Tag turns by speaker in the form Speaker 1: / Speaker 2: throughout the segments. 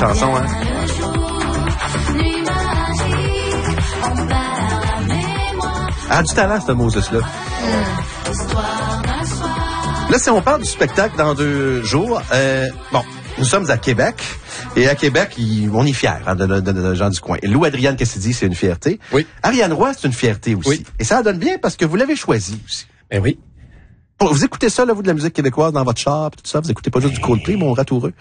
Speaker 1: chanson, hein? Elle a du talent, cette Moses-là. Là, si on parle du spectacle dans 2 jours, bon, nous sommes à Québec. Et à Québec, on est fiers de gens du coin. Lou Adrienne Cassidy, c'est une fierté.
Speaker 2: Oui.
Speaker 1: Ariane Roy, c'est une fierté aussi.
Speaker 2: Oui.
Speaker 1: Et ça donne bien parce que vous l'avez choisi aussi.
Speaker 2: Ben oui.
Speaker 1: Vous écoutez ça, là, vous, de la musique québécoise dans votre char, tout ça? Vous écoutez pas juste du Coldplay, mon ratoureux?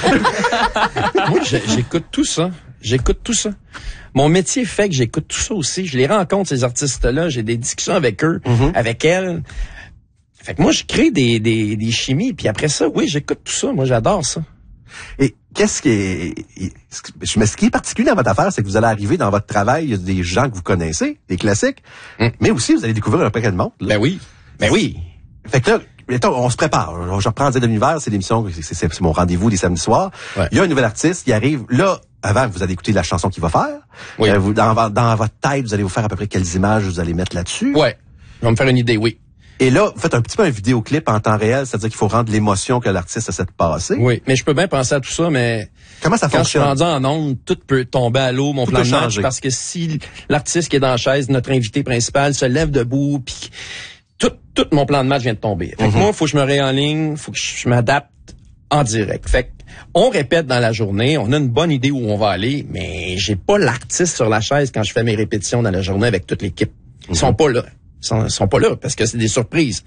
Speaker 2: Moi, j'écoute tout ça. J'écoute tout ça. Mon métier fait que j'écoute tout ça aussi. Je les rencontre, ces artistes-là. J'ai des discussions avec eux, avec elles. Fait que moi, je crée des chimies. Puis après ça, oui, j'écoute tout ça. Moi, j'adore ça.
Speaker 1: Et qu'est-ce qui est... Mais ce qui est particulier dans votre affaire, c'est que vous allez arriver dans votre travail, il y a des gens que vous connaissez, des classiques, mais aussi, vous allez découvrir un paquet de monde. Là.
Speaker 2: Ben oui. Ben oui.
Speaker 1: Fait que là, mettons, on se prépare. Je reprends de l'univers, c'est l'émission, c'est mon rendez-vous des samedis soirs.
Speaker 2: Ouais.
Speaker 1: Il y a un nouvel artiste qui arrive. Là, avant, vous allez écouter la chanson qu'il va faire.
Speaker 2: Oui.
Speaker 1: Dans votre tête, vous allez vous faire à peu près quelles images vous allez mettre là-dessus.
Speaker 2: Ouais. Je vais me faire une idée, oui.
Speaker 1: Et là, vous faites un petit peu un vidéoclip en temps réel, c'est-à-dire qu'il faut rendre l'émotion que l'artiste essaie de passer.
Speaker 2: Oui, mais je peux bien penser à tout ça, mais
Speaker 1: comment ça
Speaker 2: quand
Speaker 1: fonctionne?
Speaker 2: je suis rendu en ondes, tout peut tomber à l'eau, mon
Speaker 1: Tout
Speaker 2: plan
Speaker 1: peut
Speaker 2: de match,
Speaker 1: changer.
Speaker 2: parce que si l'artiste qui est dans la chaise, notre invité principal, se lève debout, puis tout mon plan de match vient de tomber. Fait que moi, il faut que je me réenligne, faut que je m'adapte en direct. Fait que on répète dans la journée, on a une bonne idée où on va aller, mais j'ai pas l'artiste sur la chaise quand je fais mes répétitions dans la journée avec toute l'équipe. Ils sont pas là. Ils sont pas là parce que c'est des surprises.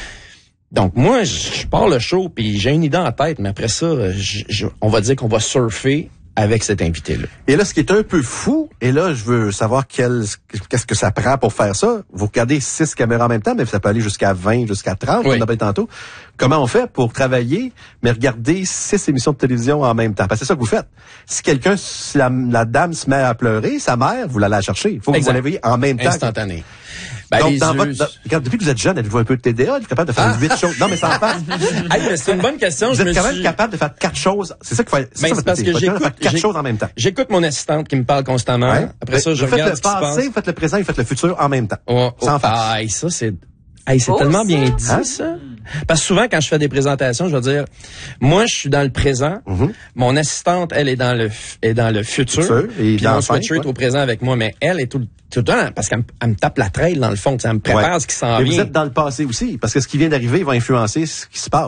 Speaker 2: Donc moi, je pars le show puis j'ai une idée en tête, mais après ça, on va dire qu'on va surfer avec cet invité-là.
Speaker 1: Et là, ce qui est un peu fou, et là, je veux savoir qu'est-ce que ça prend pour faire ça. Vous regardez 6 caméras en même temps, mais ça peut aller jusqu'à 20, jusqu'à 30,
Speaker 2: Oui.
Speaker 1: on a parlé tantôt. Comment on fait pour travailler, mais regarder 6 émissions de télévision en même temps? Parce que c'est ça que vous faites. Si la dame se met à pleurer, sa mère, vous l'allez la chercher. Il faut que vous la voyez en même temps.
Speaker 2: Instantané. Ben,
Speaker 1: Donc,
Speaker 2: les
Speaker 1: depuis que vous êtes jeune, êtes-vous un peu de TDA? Êtes-vous capable de faire 8 choses? Non, mais ça en passe.
Speaker 2: Hey, mais c'est une bonne question.
Speaker 1: Vous êtes quand même capable de faire 4 choses. C'est ça qu'il faut.
Speaker 2: Ben, c'est parce que
Speaker 1: faire 4 choses en même temps.
Speaker 2: J'écoute mon assistante qui me parle constamment.
Speaker 1: Ouais.
Speaker 2: Après ça, je
Speaker 1: vous faites
Speaker 2: regarde
Speaker 1: le
Speaker 2: ce qui se passe.
Speaker 1: passé, vous faites le présent, vous faites le futur en même temps. Sans face.
Speaker 2: Ah, ça, c'est tellement bien dit,
Speaker 1: Hein?
Speaker 2: ça. Parce que souvent, quand je fais des présentations, je vais dire, moi, je suis dans le présent. Mon assistante, elle est dans le futur.
Speaker 1: Et
Speaker 2: Puis
Speaker 1: dans
Speaker 2: mon
Speaker 1: le
Speaker 2: sweatshirt est au présent avec moi, mais elle est tout le temps, parce qu'elle me tape la traîne, dans le fond. Elle me prépare ce qui s'en
Speaker 1: Mais
Speaker 2: vient.
Speaker 1: vous êtes dans le passé aussi, parce que ce qui vient d'arriver va influencer ce qui se passe.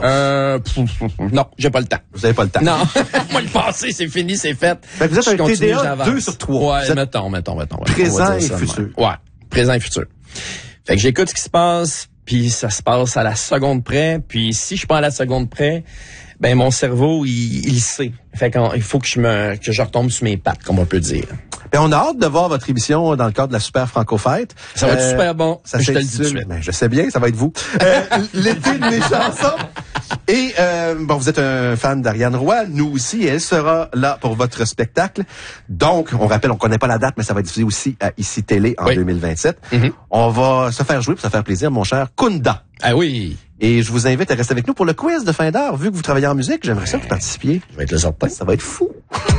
Speaker 2: Non, j'ai pas le temps.
Speaker 1: Vous avez pas le temps.
Speaker 2: Non, moi, le passé, c'est fini, c'est fait.
Speaker 1: Fait que vous êtes
Speaker 2: Je
Speaker 1: un
Speaker 2: continue,
Speaker 1: TDA
Speaker 2: j'avance.
Speaker 1: 2 sur 3.
Speaker 2: Ouais,
Speaker 1: Vous êtes
Speaker 2: mettons.
Speaker 1: présent
Speaker 2: On va
Speaker 1: et
Speaker 2: dire ça de
Speaker 1: futur.
Speaker 2: même. Ouais, présent et futur. Fait que j'écoute ce qui se passe, puis ça se passe à la seconde près, puis si je suis pas à la seconde près, ben mon cerveau, il sait. Fait qu'il faut que je retombe sur mes pattes, comme on peut dire.
Speaker 1: Ben, on a hâte de voir votre émission dans le cadre de la Super Franco-Fête.
Speaker 2: Ça va être super bon.
Speaker 1: Ça
Speaker 2: Je te le dis tout de
Speaker 1: s'intitule-
Speaker 2: suite.
Speaker 1: Ben, je sais bien, ça va être vous. L'été de mes chansons. Et bon, vous êtes un fan d'Ariane Roy, nous aussi, et elle sera là pour votre spectacle. Donc, on rappelle, on connaît pas la date, mais ça va être diffusé aussi à ICI Télé en 2027. On va se faire jouer pour se faire plaisir, mon cher Kunda.
Speaker 2: Ah oui.
Speaker 1: Et je vous invite à rester avec nous pour le quiz de fin d'heure. Vu que vous travaillez en musique, j'aimerais ça que vous participiez.
Speaker 2: Je vais être le certain.
Speaker 1: Ça va être fou.